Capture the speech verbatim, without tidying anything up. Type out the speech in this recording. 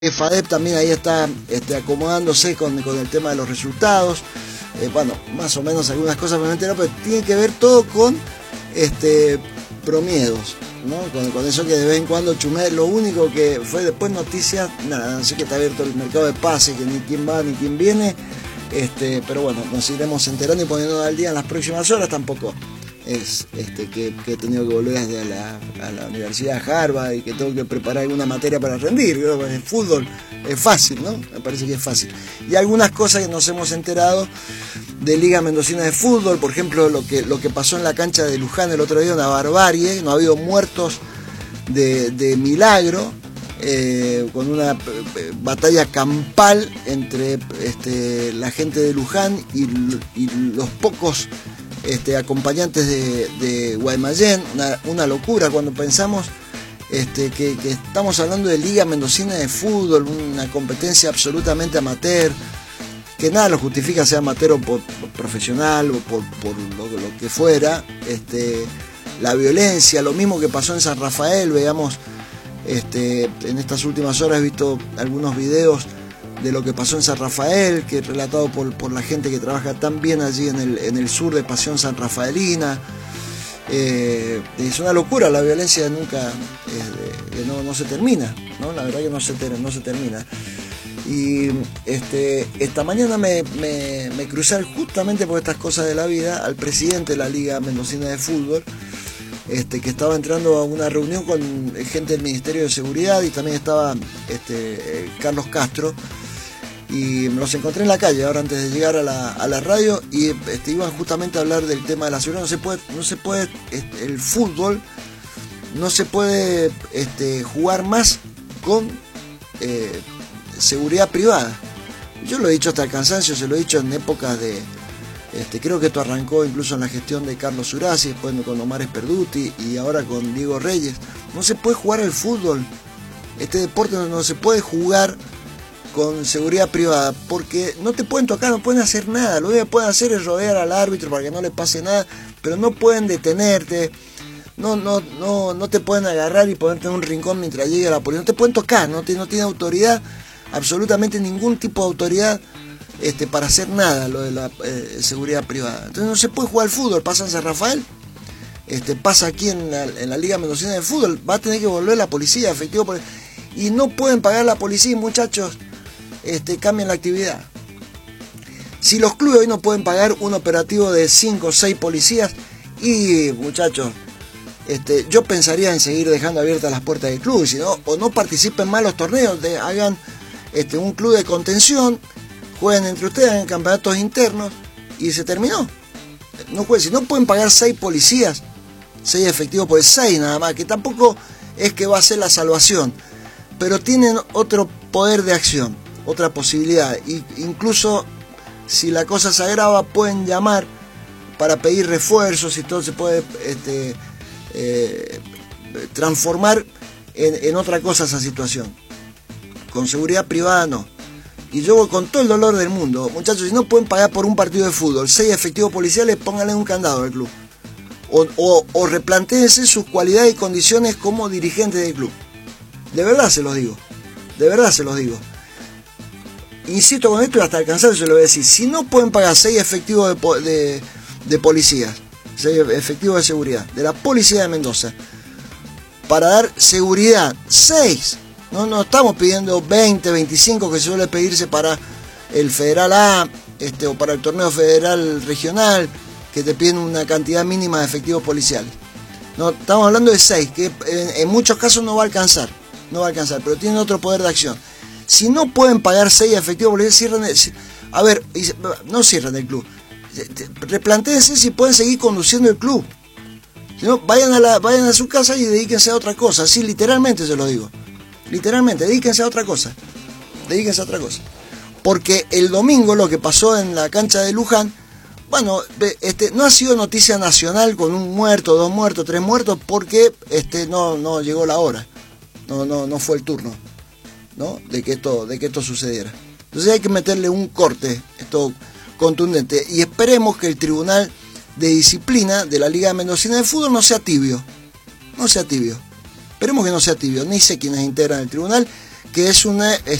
FADEP también ahí está este, acomodándose con, con el tema de los resultados. Eh, bueno, más o menos algunas cosas me entero, pero tiene que ver todo con este, promiedos, ¿no? Con, con eso que de vez en cuando chumé. Lo único que fue después noticias, nada, así que está abierto el mercado de pases, que ni quién va ni quién viene. Este, pero bueno, nos iremos enterando y poniendo al día en las próximas horas. Tampoco es este, que, que he tenido que volver a la, a la Universidad de Harvard y que tengo que preparar alguna materia para rendir. Creo que el fútbol es fácil, ¿no? Me parece que es fácil. Y algunas cosas que nos hemos enterado de Liga Mendocina de Fútbol, por ejemplo, lo que, lo que pasó en la cancha de Luján el otro día, una barbarie. No ha habido muertos de, de milagro. Eh, con una eh, batalla campal entre este, la gente de Luján y, y los pocos este, acompañantes de, de Guaymallén. Una, una locura cuando pensamos este, que, que estamos hablando de Liga Mendocina de Fútbol, una competencia absolutamente amateur, que nada lo justifica, sea amateur o por, por profesional o por, por lo, lo que fuera. Este, la violencia, lo mismo que pasó en San Rafael. Veamos, Este, en estas últimas horas he visto algunos videos de lo que pasó en San Rafael, que es relatado por, por la gente que trabaja tan bien allí en el, en el sur de Pasión San Rafaelina. Eh, es una locura, la violencia nunca eh, no, no se termina, ¿no? La verdad que no se, ter, no se termina. Y este, esta mañana me, me, me crucé justamente por estas cosas de la vida al presidente de la Liga Mendocina de Fútbol, Este, que estaba entrando a una reunión con gente del Ministerio de Seguridad, y también estaba este, Carlos Castro, y me los encontré en la calle ahora antes de llegar a la, a la radio, y este, iban justamente a hablar del tema de la seguridad. No se puede, no se puede este, el fútbol no se puede este, jugar más con eh, seguridad privada. Yo lo he dicho hasta el cansancio, se lo he dicho en épocas de Este, creo que esto arrancó incluso en la gestión de Carlos Urasi, después con Omar Esperduti y ahora con Diego Reyes. No se puede jugar al fútbol. Este deporte no, no se puede jugar con seguridad privada, porque no te pueden tocar, no pueden hacer nada. Lo único que pueden hacer es rodear al árbitro para que no le pase nada, pero no pueden detenerte. No, no, no, no te pueden agarrar y ponerte en un rincón mientras llegue la policía. No te pueden tocar, no, te, no tiene autoridad, absolutamente ningún tipo de autoridad Este, para hacer nada lo de la eh, seguridad privada. Entonces no se puede jugar al fútbol. Pasa en San Rafael, este, pasa aquí en la, en la Liga Mendocina de Fútbol. Va a tener que volver la policía, efectivo, y no pueden pagar la policía, y muchachos, este, cambian la actividad. Si los clubes hoy no pueden pagar un operativo de cinco o seis policías, y muchachos, este, yo pensaría en seguir dejando abiertas las puertas del club, si no, o no participen más los torneos, de, hagan este, un club de contención, jueguen entre ustedes en campeonatos internos y se terminó. No jueguen, si no pueden pagar seis policías, seis efectivos, pues seis nada más, que tampoco es que va a ser la salvación, pero tienen otro poder de acción, otra posibilidad, y incluso si la cosa se agrava pueden llamar para pedir refuerzos y todo se puede este, eh, transformar en, en otra cosa esa situación. Con seguridad privada no. Y yo con todo el dolor del mundo, muchachos, si no pueden pagar por un partido de fútbol seis efectivos policiales, pónganle un candado al club. O, o, o replantéense sus cualidades y condiciones como dirigentes del club. De verdad se los digo. De verdad se los digo. Insisto con esto y hasta el cansancio se lo voy a decir. Si no pueden pagar seis efectivos de, de, de policías, seis efectivos de seguridad, de la policía de Mendoza, para dar seguridad, seis. No, no estamos pidiendo veinte, veinticinco que suele pedirse para el Federal A este, o para el torneo federal regional, que te piden una cantidad mínima de efectivos policiales. No, estamos hablando de seis, que en, en muchos casos no va a alcanzar, no va a alcanzar, pero tienen otro poder de acción. Si no pueden pagar seis efectivos policiales, cierran el, a ver, no cierran el club. Replantéense si pueden seguir conduciendo el club. Si no, vayan a, la, vayan a su casa y dedíquense a otra cosa, así literalmente se lo digo. Literalmente, dedíquense a otra cosa. Dedíquense a otra cosa. Porque el domingo lo que pasó en la cancha de Luján, bueno, este, no ha sido noticia nacional con un muerto, dos muertos, tres muertos, porque este, no, no llegó la hora. No, no, no fue el turno, ¿no? De que esto, de que esto sucediera. Entonces hay que meterle un corte, esto contundente. Y esperemos que el Tribunal de Disciplina de la Liga Mendocina de Fútbol no sea tibio. No sea tibio. Esperemos que no sea tibio, ni sé quiénes integran el tribunal, que es una